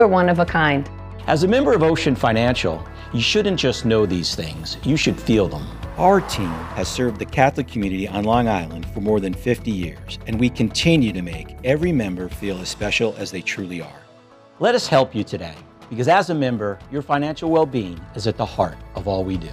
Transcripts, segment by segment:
We're one of a kind. As a member of Ocean Financial, you shouldn't just know these things, you should feel them. Our team has served the Catholic community on Long Island for more than 50 years, and we continue to make every member feel as special as they truly are. Let us help you today, because as a member, your financial well-being is at the heart of all we do.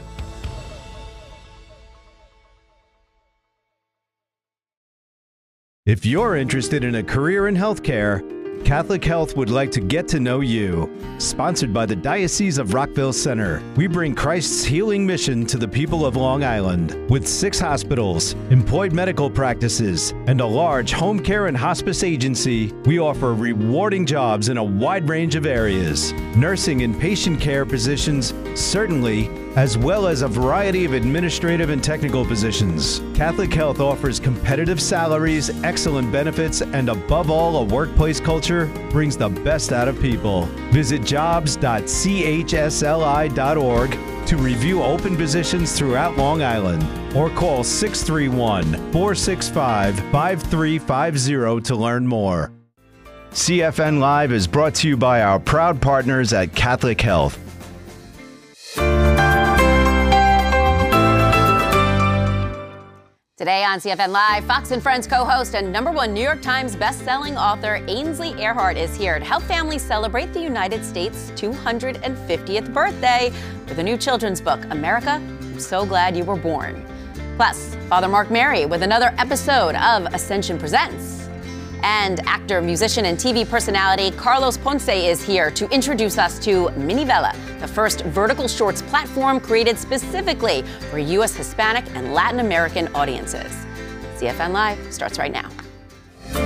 If you're interested in a career in healthcare, Catholic Health would like to get to know you. Sponsored by the Diocese of Rockville Center, we bring Christ's healing mission to the people of Long Island. With 6 hospitals, employed medical practices, and a large home care and hospice agency, we offer rewarding jobs in a wide range of areas. Nursing and patient care positions, certainly, as well as a variety of administrative and technical positions. Catholic Health offers competitive salaries, excellent benefits, and above all, a workplace culture brings the best out of people. Visit jobs.chsli.org to review open positions throughout Long Island, or call 631-465-5350 to learn more. CFN Live is brought to you by our proud partners at Catholic Health. Today on CFN Live, Fox & Friends co-host and #1 New York Times best-selling author Ainsley Earhardt is here to help families celebrate the United States' 250th birthday with a new children's book, America, I'm So Glad You Were Born. Plus, Father Mark Mary with another episode of Ascension Presents. And actor, musician, and TV personality Carlos Ponce is here to introduce us to Minivela, the first vertical shorts platform created specifically for U.S. Hispanic and Latin American audiences. CFN Live starts right now.